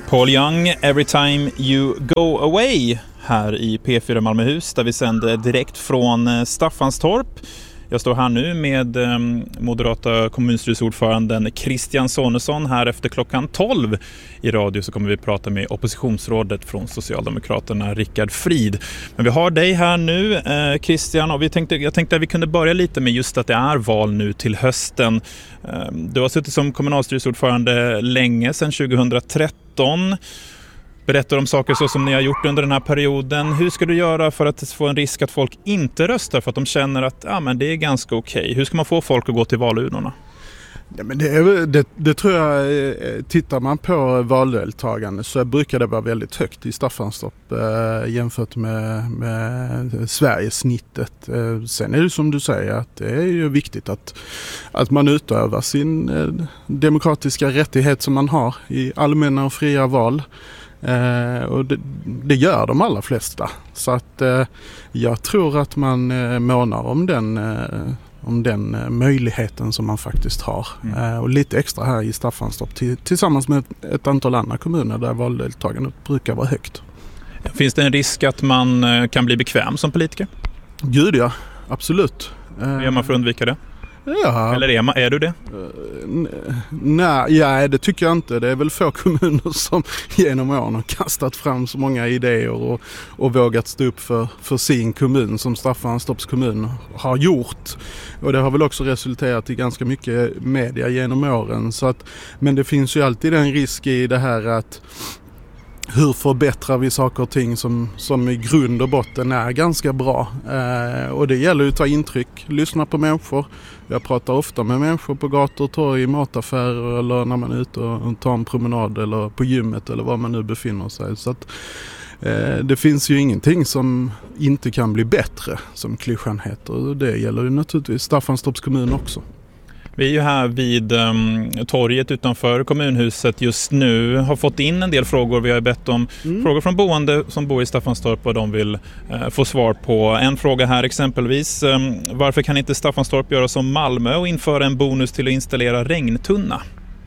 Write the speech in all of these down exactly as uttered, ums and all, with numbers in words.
Paul Young, Every Time You Go Away här i P fyra Malmöhus där vi sänder direkt från Staffanstorp. Jag står här nu med eh, moderata kommunstyrelseordföranden Christian Sonesson. Här efter klockan tolv i radio så kommer vi prata med oppositionsrådet från Socialdemokraterna, Rickard Frid. Men vi har dig här nu, eh, Christian, och vi tänkte, jag tänkte att vi kunde börja lite med just att det är val nu till hösten. Eh, du har suttit som kommunalstyrelseordförande länge, sedan tjugohundratretton. Berättar om saker så som ni har gjort under den här perioden. Hur ska du göra för att få en risk att folk inte röstar för att de känner att ja, men det är ganska okej? Hur ska man få folk att gå till valurnorna? Ja, men det, är, det, det tror jag, tittar man på valdeltagande så brukar det vara väldigt högt i Staffanstorp eh, jämfört med, med Sveriges snittet. Eh, sen är det som du säger att det är ju viktigt att, att man utövar sin eh, demokratiska rättighet som man har i allmänna och fria val. Eh, och det, det gör de allra flesta. Så att eh, jag tror att man eh, månar om den, eh, om den eh, möjligheten som man faktiskt har. Mm. Eh, och lite extra här i Staffanstorp till, tillsammans med ett, ett antal andra kommuner där valdeltagandet brukar vara högt. Finns det en risk att man eh, kan bli bekväm som politiker? Gud ja, absolut. Eh, Hur gör man för att undvika det? Ja. Eller är, man, är du det? Uh, nej, ja, det tycker jag inte. Det är väl få kommuner som genom åren har kastat fram så många idéer och, och vågat stå upp för, för sin kommun som Staffanstorps kommun har gjort. Och det har väl också resulterat i ganska mycket media genom åren. Så att, men det finns ju alltid en risk i det här att hur förbättrar vi saker och ting som, som i grund och botten är ganska bra. Eh, och det gäller ju att ta intryck, lyssna på människor. Jag pratar ofta med människor på gator och torg, i mataffärer eller när man är ute och tar en promenad eller på gymmet eller var man nu befinner sig. Så att, eh, det finns ju ingenting som inte kan bli bättre, som klyschan heter. Det gäller ju naturligtvis Staffanstorps kommun också. Vi är ju här vid um, torget utanför kommunhuset just nu. Har fått in en del frågor. Vi har bett om mm. frågor från boende som bor i Staffanstorp och de vill uh, få svar på. En fråga här exempelvis. Um, varför kan inte Staffanstorp göra som Malmö och införa en bonus till att installera regntunna?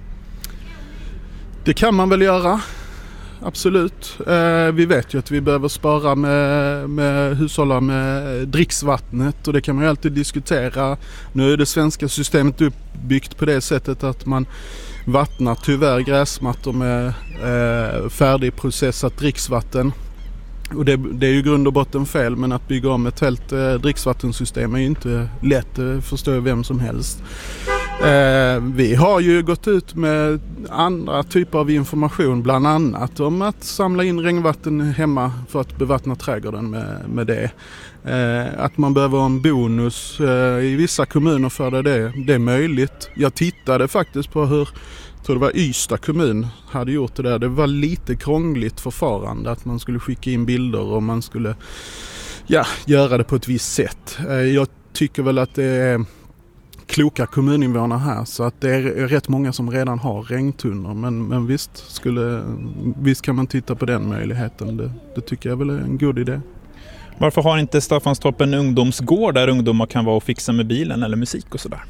Det kan man väl göra. Absolut. Eh, vi vet ju att vi behöver spara med, med hushålla med dricksvattnet och det kan man ju alltid diskutera. Nu är det svenska systemet uppbyggt på det sättet att man vattnar tyvärr gräsmattor med eh, färdigprocessat dricksvatten. Och det, det är ju grund och botten fel, men att bygga om ett helt eh, dricksvattensystem är ju inte lätt, det förstår vem som helst. Eh, vi har ju gått ut med andra typer av information, bland annat om att samla in regnvatten hemma för att bevattna trädgården med, med det. Eh, att man behöver en bonus eh, i vissa kommuner för det, det, det är möjligt. Jag tittade faktiskt på hur, jag tror det var Ystad kommun hade gjort det där. Det var lite krångligt förfarande att man skulle skicka in bilder och man skulle ja, göra det på ett visst sätt. Eh, jag tycker väl att det är kloka kommuninvånare här, så att det är rätt många som redan har regntunnor, men, men visst, skulle, visst kan man titta på den möjligheten. Det, det tycker jag väl är en god idé. Varför har inte Staffanstorp en ungdomsgård där ungdomar kan vara och fixa med bilen eller musik och sådär?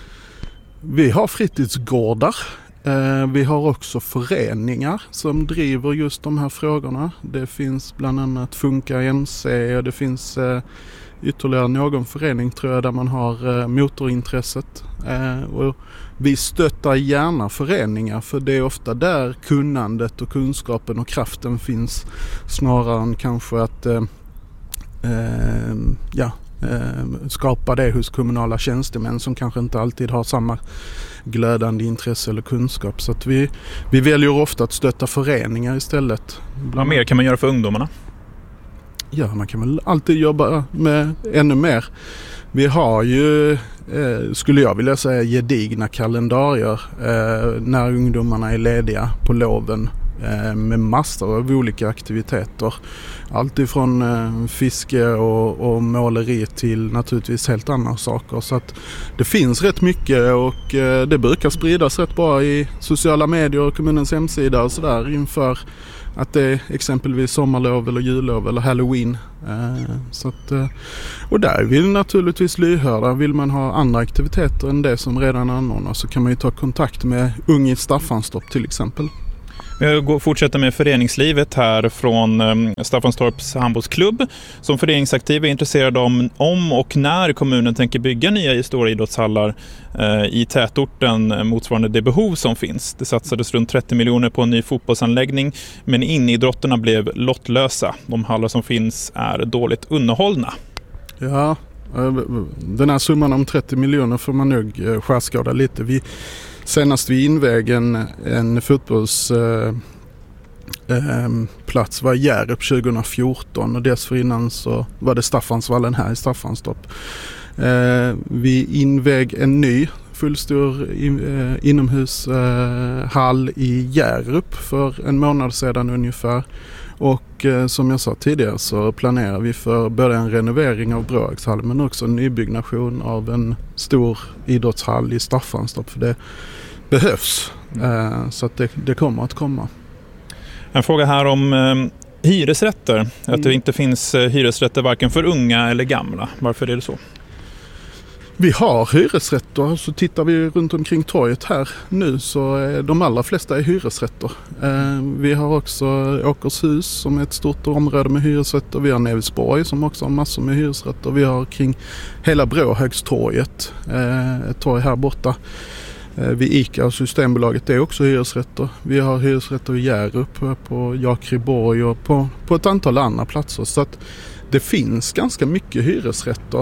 Vi har fritidsgårdar. Eh, vi har också föreningar som driver just de här frågorna. Det finns bland annat Funka M C och det finns eh, ytterligare någon förening tror jag där man har eh, motorintresset. Eh, och vi stöttar gärna föreningar för det är ofta där kunnandet och kunskapen och kraften finns snarare än kanske att eh, eh, ja, eh, skapa det hos kommunala tjänstemän som kanske inte alltid har samma glödande intresse eller kunskap. Så att vi, vi väljer ofta att stötta föreningar istället. Vad mer kan man göra för ungdomarna? Ja, man kan väl alltid jobba med ännu mer. Vi har ju, eh, skulle jag vilja säga, gedigna kalendarier eh, när ungdomarna är lediga på loven eh, med massor av olika aktiviteter. Allt ifrån eh, fiske och, och måleri till naturligtvis helt andra saker. Så att det finns rätt mycket och eh, det brukar spridas rätt bra i sociala medier och kommunens hemsida och sådär inför att det är exempelvis sommarlov eller jullov eller halloween. Så att, och där vill naturligtvis lyhörda. Vill man ha andra aktiviteter än det som redan anordnas så kan man ju ta kontakt med Ung i Staffanstorp till exempel. Jag fortsätter med föreningslivet här från Staffanstorps handbollsklubb. Som föreningsaktiv är intresserade om, om och när kommunen tänker bygga nya stora idrottshallar eh, i tätorten motsvarande det behov som finns. Det satsades runt trettio miljoner på en ny fotbollsanläggning, men inidrotterna blev lottlösa. De hallar som finns är dåligt underhållna. Ja, den här summan om trettio miljoner får man nog skärskåda lite. Vi Senast vi inväg en, en fotbollsplats eh, var Hjärup tjugo fjorton och dessförinnan så var det Staffansvallen här i Staffanstorp. Eh, vi inväg en ny fullstor in, eh, inomhushall eh, i Hjärup för en månad sedan ungefär. Och eh, som jag sa tidigare så planerar vi för både en renovering av Bråaxhallen men också en nybyggnation av en stor idrottshall i Staffanstorp, för det behövs. Eh, så att det, det kommer att komma. En fråga här om eh, hyresrätter. Mm. Att det inte finns eh, hyresrätter varken för unga eller gamla. Varför är det så? Vi har hyresrätter, så tittar vi runt omkring torget här nu så är de allra flesta är hyresrätter. Eh, vi har också Åkershus som är ett stort område med hyresrätter. Vi har Nevsborg som också har massor med hyresrätter. Vi har kring hela Bråhögstorget, eh, ett torg här borta. Eh, vid ICA och Systembolaget, det är också hyresrätter. Vi har hyresrätter i Hjärup, på Jakriborg och på, på ett antal andra platser. Så att det finns ganska mycket hyresrätter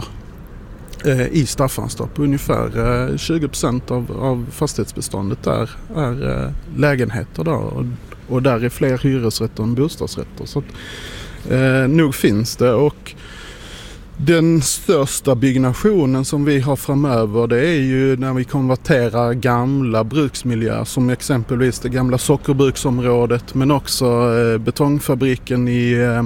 i Staffanstorp. Ungefär tjugo procent av, av fastighetsbeståndet där är lägenheter där, och, och där är fler hyresrätter än bostadsrätter. Så att, eh, nog finns det, och den största byggnationen som vi har framöver, det är ju när vi konverterar gamla bruksmiljöer som exempelvis det gamla sockerbruksområdet, men också eh, betongfabriken i eh,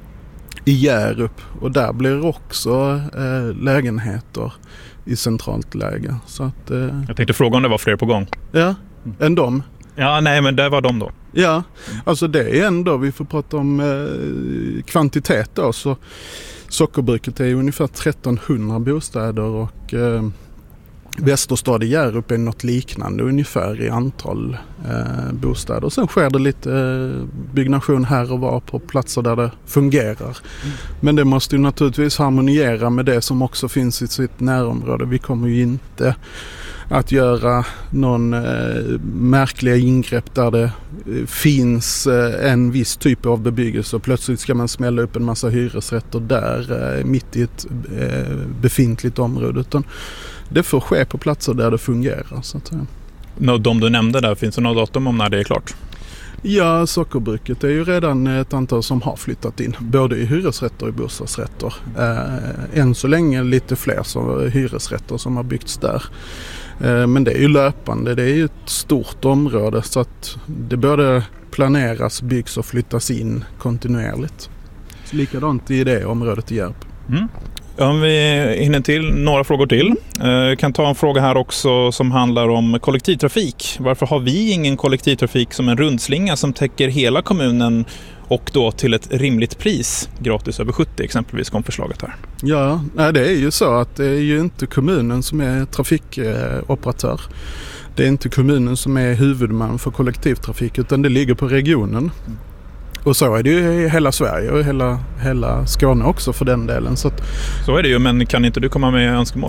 i Hjärup, och där blir också eh, lägenheter i centralt läge. Så att, eh, jag tänkte fråga om det var fler på gång. Ja, än dem. Ja, nej, men det var de då. Ja, alltså det är ändå, vi får prata om eh, kvantitet då, så sockerbruket är ungefär trettonhundra bostäder och eh, Västerstad i Hjärup är något liknande ungefär i antal eh, bostäder. Sen sker det lite eh, byggnation här och var på platser där det fungerar. Mm. Men det måste ju naturligtvis harmoniera med det som också finns i sitt närområde. Vi kommer ju inte att göra någon eh, märkliga ingrepp där det eh, finns eh, en viss typ av bebyggelse och plötsligt ska man smälla upp en massa hyresrätter där eh, mitt i ett eh, befintligt område, utan det får ske på platser där det fungerar. Så att, ja. De du nämnde där, finns det något datum om när det är klart? Ja, sockerbruket är ju redan ett antal som har flyttat in, både i hyresrätter och i bostadsrätter. Eh, än så länge lite fler som hyresrätter som har byggts där. Eh, men det är ju löpande, det är ju ett stort område så att det både planeras, byggs och flyttas in kontinuerligt. Så likadant i det området i Hjärup. Mm. Om vi hinner till några frågor till. Jag kan ta en fråga här också som handlar om kollektivtrafik. Varför har vi ingen kollektivtrafik som en rundslinga som täcker hela kommunen och då till ett rimligt pris? Gratis över sjuttio exempelvis kom förslaget här. Ja, det är ju så att det är ju inte kommunen som är trafikoperatör. Det är inte kommunen som är huvudman för kollektivtrafik, utan det ligger på regionen. Och så är det ju i hela Sverige och hela, hela Skåne också för den delen. Så, att, så är det ju, men kan inte du komma med önskemål?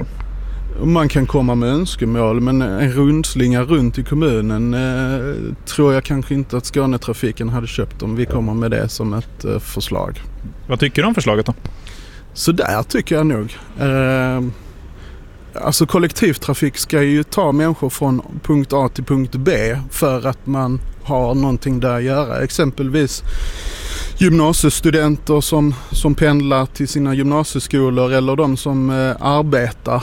Man kan komma med önskemål, men en rundslinga runt i kommunen eh, tror jag kanske inte att Skånetrafiken hade köpt om vi kommer med det som ett eh, förslag. Vad tycker du om förslaget då? Så där tycker jag nog. Eh, alltså kollektivtrafik ska ju ta människor från punkt A till punkt B för att man har någonting där att göra. Exempelvis gymnasiestudenter som, som pendlar till sina gymnasieskolor eller de som eh, arbetar.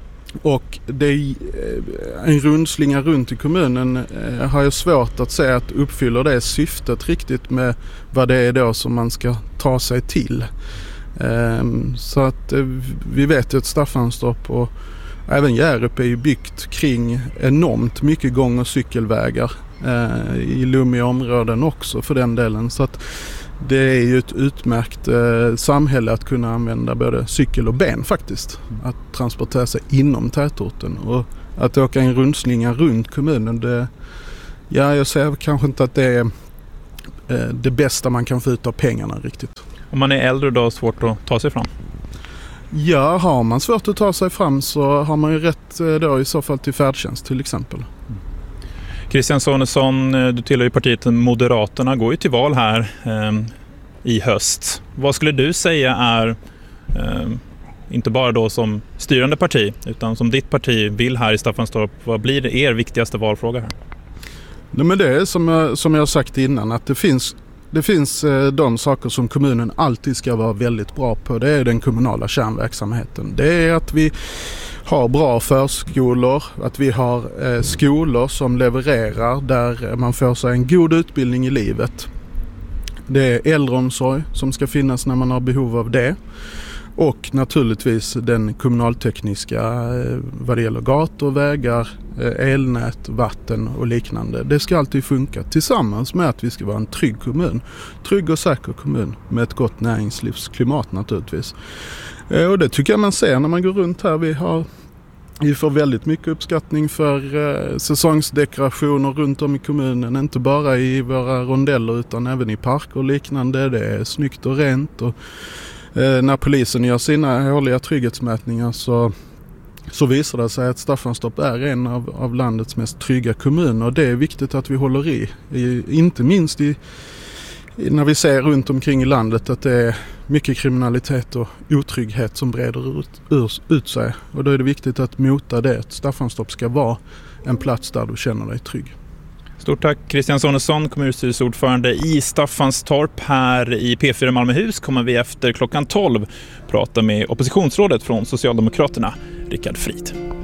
Och det är en rundslinga runt i kommunen eh, har jag svårt att säga att uppfyller det syftet riktigt med vad det är då som man ska ta sig till. Eh, så att eh, vi vet ju att Staffanstorp och även Hjärup är ju byggt kring enormt mycket gång- och cykelvägar eh, i lummiga områden också för den delen. Så att det är ju ett utmärkt eh, samhälle att kunna använda både cykel och ben faktiskt. Att transportera sig inom tätorten och att åka en rundslinga runt kommunen. Det, ja, jag ser kanske inte att det är det bästa man kan få ut av pengarna riktigt. Om man är äldre då, svårt att ta sig fram? Ja, har man svårt att ta sig fram så har man ju rätt då i så fall till färdtjänst till exempel. Mm. Christian Sonesson, du tillhör ju partiet Moderaterna, går ju till val här eh, i höst. Vad skulle du säga är, eh, inte bara då som styrande parti, utan som ditt parti vill här i Staffanstorp, vad blir det er viktigaste valfråga här? Nej, men det är som jag, som jag sagt innan, att det finns, det finns eh, de saker som kommunen alltid ska vara väldigt bra på. Det är den kommunala kärnverksamheten. Det är att vi har bra förskolor, att vi har eh, skolor som levererar där man får sig en god utbildning i livet. Det är äldreomsorg som ska finnas när man har behov av det. Och naturligtvis den kommunaltekniska eh, vad det gäller gator, vägar, eh, elnät, vatten och liknande. Det ska alltid funka tillsammans med att vi ska vara en trygg kommun. Trygg och säker kommun med ett gott näringslivsklimat naturligtvis. Eh, och det tycker jag man ser när man går runt här. Vi har Vi får väldigt mycket uppskattning för eh, säsongsdekorationer runt om i kommunen. Inte bara i våra rondeller utan även i parker och liknande. Det är snyggt och rent. Och, eh, när polisen gör sina årliga trygghetsmätningar så, så visar det sig att Staffanstorp är en av, av landets mest trygga kommuner. Och det är viktigt att vi håller i. i inte minst i, i, när vi ser runt omkring i landet att det är mycket kriminalitet och otrygghet som breder ut, ur, ut sig. Och då är det viktigt att mota det. Staffanstorp ska vara en plats där du känner dig trygg. Stort tack Christian Sonesson, kommunstyrelseordförande i Staffanstorp. Här i P fyra Malmöhus kommer vi efter klockan tolv prata med oppositionsrådet från Socialdemokraterna, Rickard Frid.